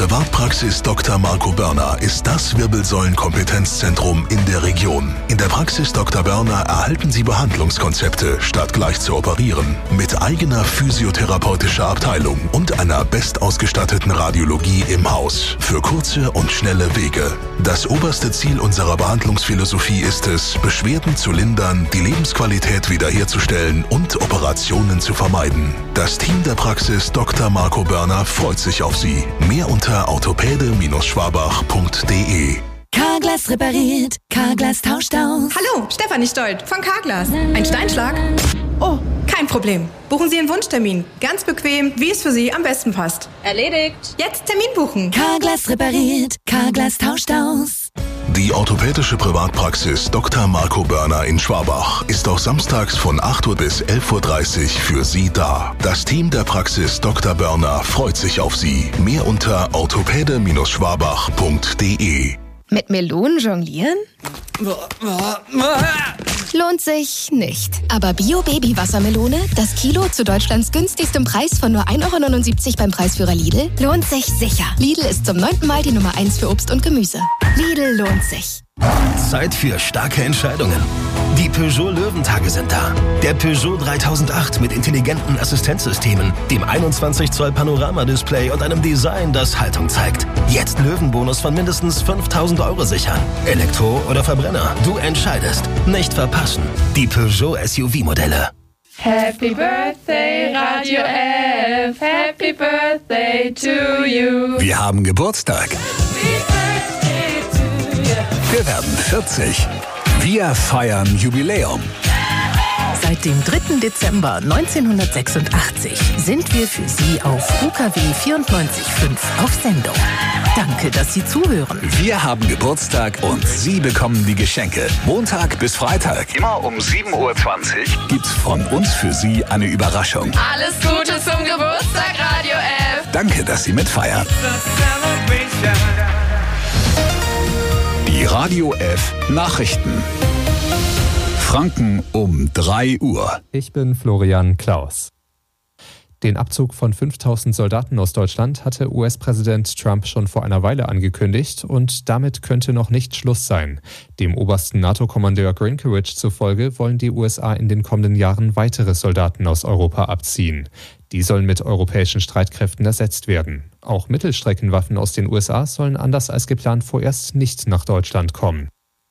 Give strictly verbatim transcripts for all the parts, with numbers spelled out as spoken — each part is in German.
Privatpraxis Doktor Marco Börner ist das Wirbelsäulenkompetenzzentrum in der Region. In der Praxis Doktor Börner erhalten Sie Behandlungskonzepte, statt gleich zu operieren, mit eigener physiotherapeutischer Abteilung und einer bestausgestatteten Radiologie im Haus für kurze und schnelle Wege. Das oberste Ziel unserer Behandlungsphilosophie ist es, Beschwerden zu lindern, die Lebensqualität wiederherzustellen und Operationen zu vermeiden. Das Team der Praxis Doktor Marco Börner freut sich auf Sie. Mehr unter orthopäde Schwabach punkt de. Carglass repariert, Carglass tauscht aus. Hallo, Stefanie Stolt von Carglass. Ein Steinschlag? Oh, kein Problem. Buchen Sie einen Wunschtermin. Ganz bequem, wie es für Sie am besten passt. Erledigt. Jetzt Termin buchen. Carglass repariert, Carglass tauscht aus. Die orthopädische Privatpraxis Doktor Marco Börner in Schwabach ist auch samstags von acht Uhr bis elf Uhr dreißig für Sie da. Das Team der Praxis Doktor Börner freut sich auf Sie. Mehr unter orthopäde Schwabach punkt de. Mit Melonen jonglieren? Lohnt sich nicht. Aber Bio-Baby-Wassermelone, das Kilo zu Deutschlands günstigstem Preis von nur ein Euro neunundsiebzig beim Preisführer Lidl, lohnt sich sicher. Lidl ist zum neunten Mal die Nummer eins für Obst und Gemüse. Lidl lohnt sich. Zeit für starke Entscheidungen. Die Peugeot Löwentage sind da. Der Peugeot dreitausendacht mit intelligenten Assistenzsystemen, dem einundzwanzig Zoll Panoramadisplay und einem Design, das Haltung zeigt. Jetzt Löwenbonus von mindestens fünftausend Euro sichern. Elektro oder Verbrenner, du entscheidest. Nicht verpassen. Die Peugeot S U V-Modelle. Happy Birthday, Radio F. Happy Birthday to you. Wir haben Geburtstag. Wir werden vierzig. Wir feiern Jubiläum. Seit dem dritten Dezember neunzehnhundertsechsundachtzig sind wir für Sie auf U K W vierundneunzig Komma fünf auf Sendung. Danke, dass Sie zuhören. Wir haben Geburtstag und Sie bekommen die Geschenke. Montag bis Freitag, immer um sieben Uhr zwanzig, gibt's von uns für Sie eine Überraschung. Alles Gute zum Geburtstag, Radio F. Danke, dass Sie mitfeiern. Die Radio F Nachrichten. Franken um drei Uhr. Ich bin Florian Klaus. Den Abzug von fünftausend Soldaten aus Deutschland hatte U S-Präsident Trump schon vor einer Weile angekündigt und damit könnte noch nicht Schluss sein. Dem obersten NATO-Kommandeur Grinkiewicz zufolge wollen die U S A in den kommenden Jahren weitere Soldaten aus Europa abziehen. Die sollen mit europäischen Streitkräften ersetzt werden. Auch Mittelstreckenwaffen aus den U S A sollen anders als geplant vorerst nicht nach Deutschland kommen.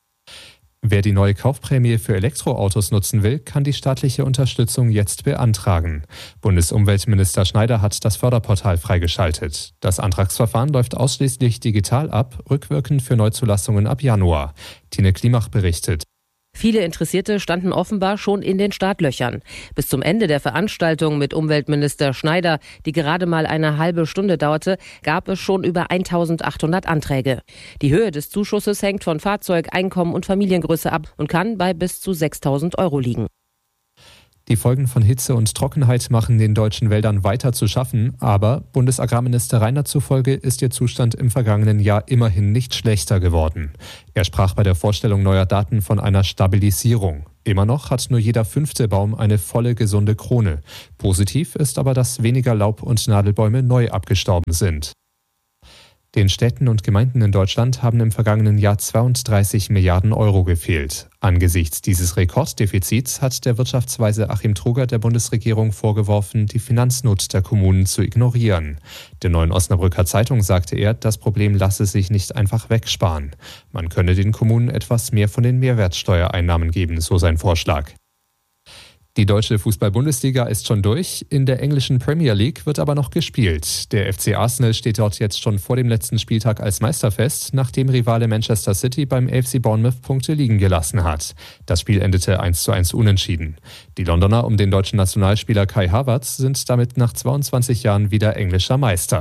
Wer die neue Kaufprämie für Elektroautos nutzen will, kann die staatliche Unterstützung jetzt beantragen. Bundesumweltminister Schneider hat das Förderportal freigeschaltet. Das Antragsverfahren läuft ausschließlich digital ab, rückwirkend für Neuzulassungen ab Januar. Tine Klimach berichtet. Viele Interessierte standen offenbar schon in den Startlöchern. Bis zum Ende der Veranstaltung mit Umweltminister Schneider, die gerade mal eine halbe Stunde dauerte, gab es schon über eintausendachthundert Anträge. Die Höhe des Zuschusses hängt von Fahrzeug, Einkommen und Familiengröße ab und kann bei bis zu sechstausend Euro liegen. Die Folgen von Hitze und Trockenheit machen den deutschen Wäldern weiter zu schaffen, aber Bundesagrarminister Reiner zufolge ist ihr Zustand im vergangenen Jahr immerhin nicht schlechter geworden. Er sprach bei der Vorstellung neuer Daten von einer Stabilisierung. Immer noch hat nur jeder fünfte Baum eine volle, gesunde Krone. Positiv ist aber, dass weniger Laub- und Nadelbäume neu abgestorben sind. Den Städten und Gemeinden in Deutschland haben im vergangenen Jahr zweiunddreißig Milliarden Euro gefehlt. Angesichts dieses Rekorddefizits hat der Wirtschaftsweise Achim Truger der Bundesregierung vorgeworfen, die Finanznot der Kommunen zu ignorieren. Der Neuen Osnabrücker Zeitung sagte er, das Problem lasse sich nicht einfach wegsparen. Man könne den Kommunen etwas mehr von den Mehrwertsteuereinnahmen geben, so sein Vorschlag. Die deutsche Fußball-Bundesliga ist schon durch, in der englischen Premier League wird aber noch gespielt. Der F C Arsenal steht dort jetzt schon vor dem letzten Spieltag als Meister fest, nachdem Rivale Manchester City beim F C Bournemouth Punkte liegen gelassen hat. Das Spiel endete eins zu eins unentschieden. Die Londoner um den deutschen Nationalspieler Kai Havertz sind damit nach zweiundzwanzig Jahren wieder englischer Meister.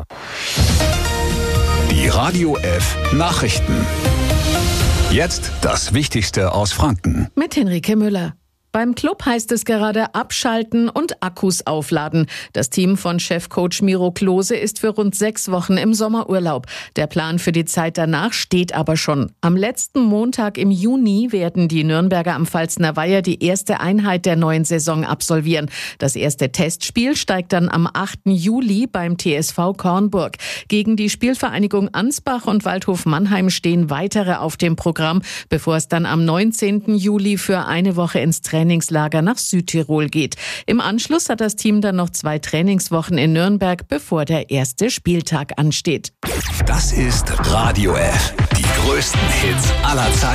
Die Radio F Nachrichten. Jetzt das Wichtigste aus Franken. Mit Henrike Müller. Beim Club heißt es gerade abschalten und Akkus aufladen. Das Team von Chefcoach Miro Klose ist für rund sechs Wochen im Sommerurlaub. Der Plan für die Zeit danach steht aber schon. Am letzten Montag im Juni werden die Nürnberger am Pfalzner Weiher die erste Einheit der neuen Saison absolvieren. Das erste Testspiel steigt dann am achten Juli beim T S V Kornburg. Gegen die Spielvereinigung Ansbach und Waldhof Mannheim stehen weitere auf dem Programm, bevor es dann am neunzehnten Juli für eine Woche ins Trainingslager nach Südtirol geht. Im Anschluss hat das Team dann noch zwei Trainingswochen in Nürnberg, bevor der erste Spieltag ansteht. Das ist Radio F. Die größten Hits aller Zeiten.